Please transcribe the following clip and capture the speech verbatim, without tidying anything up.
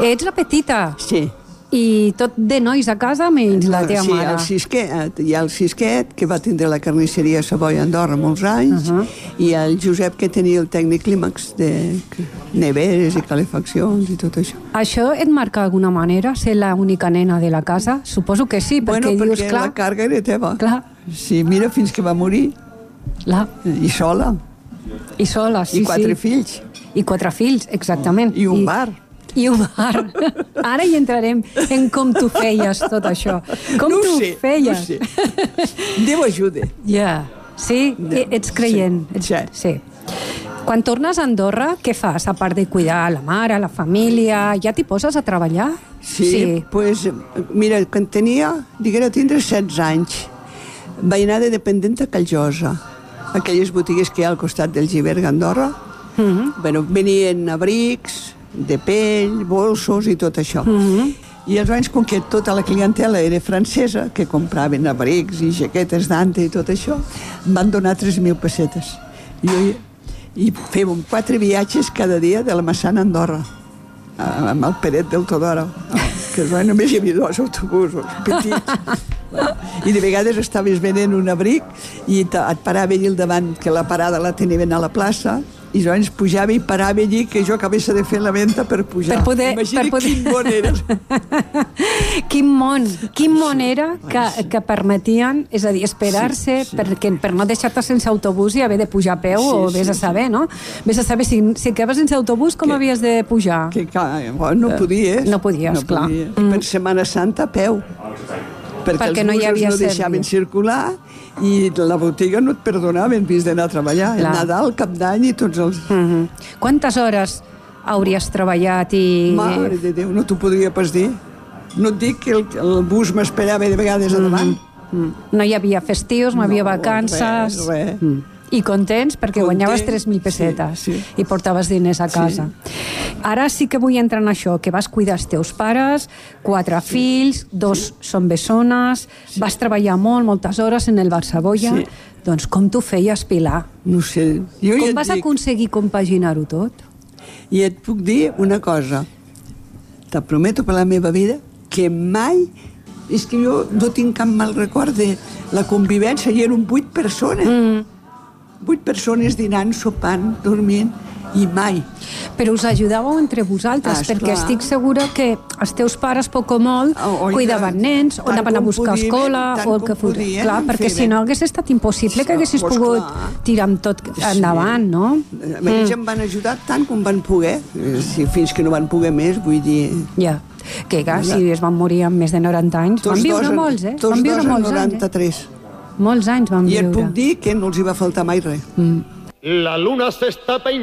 Ets la petita? Sí. I tot de nois a casa menys la teva sí, mare? El Sisquet, hi ha el Sisquet, que va tindre la carnisseria Savoia a Andorra molts anys, uh -huh. i el Josep, que tenia el tècnic clímax de neveres i calefaccions i tot això. Això et marca d'alguna manera, ser l'única nena de la casa? Suposo que sí, perquè bueno, dius, perquè clar... la càrrega era teva. Clar. Sí, mira, fins que va morir. Clar. I sola. I sola, sí, sí. I quatre fills. I quatre fills, exactament. I un I... bar. I un bar. Ara hi entrarem en com tu feies tot això. Com no tu sé, feies. No sé, Déu ajuda. Ja. Yeah. Sí? Déu. Ets creient. Sí. Ets... sí. Quan tornes a Andorra, què fas? A part de cuidar la mare, la família, ja t'hi poses a treballar? Sí, sí. Pues, mira, quan tenia, diguera, tindre setze anys, vaig anar de dependent a Callosa, aquelles botigues que hi ha al costat del Giberg, Andorra. Uh -huh. Bueno, venien abrics, de pell, bolsos i tot això. Uh -huh. I els anys, com que tota la clientela era francesa, que compraven abrics i jaquetes d'anta i tot això, van donar tres mil pessetes. I, jo, i fèiem quatre viatges cada dia de la Massana a Andorra, amb el Peret del Todoro, que només hi havia dos autobusos petits. I de vegades estaves venent un abric i et parava allà al davant, que la parada la tenien a la plaça, i llavors pujava i parava allí, que jo acabés de fer la venda per pujar. Per poder, Imagina per poder... quin món era. Quin món, quin món era que, que permetien, és a dir, esperar-se sí, sí. perquè, per no deixar-te sense autobús i haver de pujar a peu, sí, o vés sí, a saber, no? Vés a saber, si, si quedaves sense autobús, com que, havies de pujar? Que, que no podies. No podies, no clar. Podia. Mm. Per Setmana Santa a peu. Perquè, perquè els no hi havia no deixaven circular i la botiga no et perdonaven fins d'anar a treballar. Clar. El Nadal, Cap d'Any i tots els... Mm-hmm. Quantes hores hauries treballat i... Mare de Déu, no t'ho podria pas dir. No et dic que el, el bus m'esperava de vegades a davant. Mm-hmm. No hi havia festius, no hi havia no, vacances... Res, res. Mm. I contents perquè Content, guanyaves tres mil pessetes sí, sí. i portaves diners a casa. Sí. Ara sí que vull entrar en això, que vas cuidar els teus pares, quatre sí. fills, dos sí. són bessones, sí. vas treballar molt, moltes hores en el Bar Savoia. Sí. Doncs com tu feies, Pilar? No sé. Jo com ja vas dic... aconseguir compaginar-ho tot? I et puc dir una cosa. Te prometo per la meva vida que mai... És que jo no tinc cap mal record de la convivència, i eren vuit persones. Mm. Vuit persones dinant, sopant, dormint, i mai. Però us ajudàveu entre vosaltres, ah, perquè clar. estic segura que els teus pares, poc o molt, oh, cuidaven nens, o anaven a buscar podien, escola, o el que fos. Clar, perquè si no hagués estat impossible sí, que haguessis pues pogut clar. tirar amb tot endavant, sí. no? Ells mm. em van ajudar tant com van poder, si, fins que no van poder més, vull dir... Ja, que clar, si es van morir amb més de noranta anys, tots van viure en, molts, eh? Tots van viure dos en molts noranta-tres. Anys, eh? Molts anys van viure. I et puc dir que no els hi va faltar mai res. Mm. La luna se está peinando.